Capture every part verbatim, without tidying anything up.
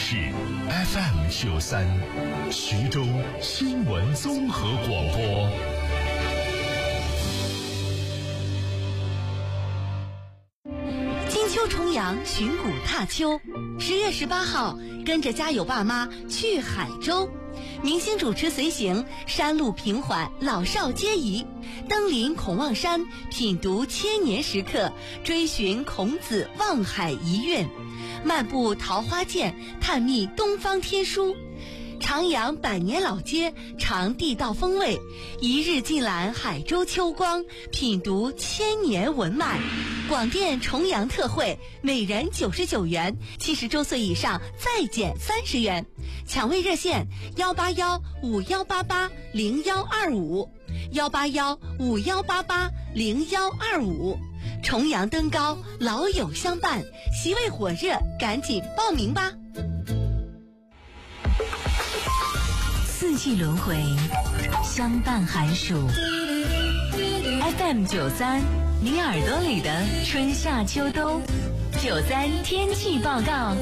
是 F M 九三，徐州新闻综合广播。 金秋重阳，寻古踏秋。十月十八号，跟着家有爸妈去海州，明星主持随行，山路平缓，老少皆宜。登临孔望山，品读千年石刻，追寻孔子望海遗韵，漫步桃花涧，探秘东方天书。徜徉百年老街，尝地道风味，一日尽览海州秋光，品读千年文脉。广电重阳特惠，每人九十九元，七十周岁以上再减三十元。抢位热线：幺八幺五幺八八零幺二五，幺八幺五幺八八零幺二五。重阳登高，老友相伴，席位火热，赶紧报名吧！四季轮回，相伴寒暑。F M 九三，你耳朵里的春夏秋冬。九三天气报告，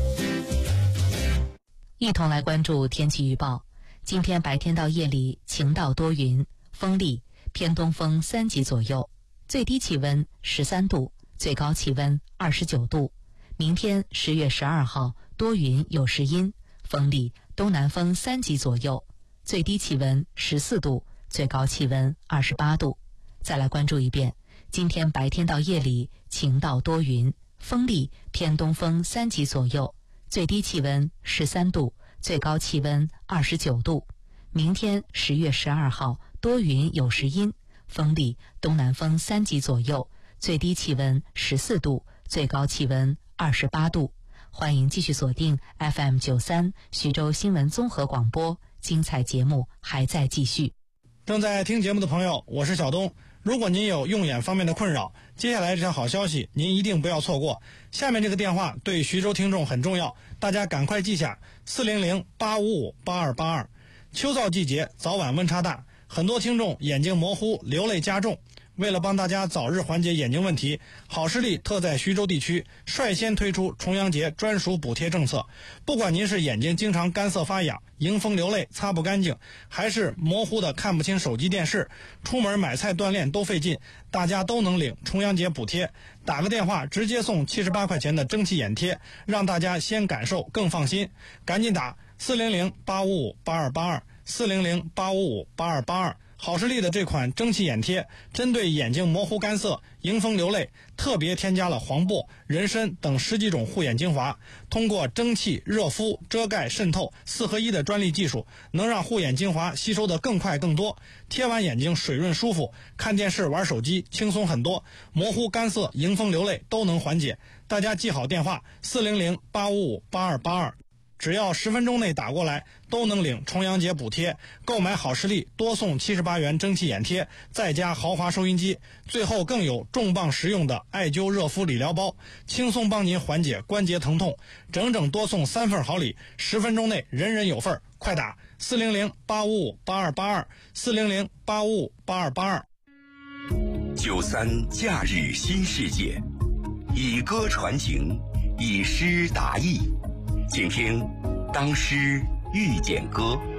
一同来关注天气预报。今天白天到夜里晴到多云，风力偏东风三级左右，最低气温十三度，最高气温二十九度。明天十月十二号多云有时阴，风力东南风三级左右，最低气温十四度，最高气温二十八度。再来关注一遍，今天白天到夜里晴到多云，风力偏东风三级左右，最低气温十三度，最高气温二十九度。明天十月十二号多云有时阴，风力东南风三级左右，最低气温十四度，最高气温二十八度。欢迎继续锁定 F M 九三徐州新闻综合广播，精彩节目还在继续。 正在听节目的朋友，我是小东。如果您有用眼方面的困扰，接下来这条好消息您一定不要错过。下面这个电话对徐州听众很重要，大家赶快记下四零零八五五八二八二。秋燥季节，早晚温差大，很多听众眼睛模糊，流泪加重。为了帮大家早日缓解眼睛问题，好视力特在徐州地区率先推出重阳节专属补贴政策。不管您是眼睛经常干涩发痒，迎风流泪擦不干净，还是模糊的看不清手机电视，出门买菜锻炼都费劲，大家都能领重阳节补贴。打个电话直接送七十八块钱的蒸汽眼贴，让大家先感受更放心。赶紧打四零零八五五八二八二，四零零八五五八二八二。好视力的这款蒸汽眼贴针对眼睛模糊干涩、迎风流泪，特别添加了黄柏、人参等十几种护眼精华，通过蒸汽、热敷、遮盖、渗透四合一的专利技术，能让护眼精华吸收得更快更多，贴完眼睛水润舒服，看电视玩手机轻松很多，模糊干涩、迎风流泪都能缓解。大家记好电话四零零八五五八二八二，只要十分钟内打过来，都能领重阳节补贴。购买好视力多送七十八元蒸汽眼贴，再加豪华收音机，最后更有重磅实用的艾灸热敷理疗包，轻松帮您缓解关节疼痛。整整多送三份好礼，十分钟内人人有份。快打四零零八五五八二八二，四零零八五五八二八二。 九三假日新世界，以歌传情，以诗达意。请听当诗遇见歌。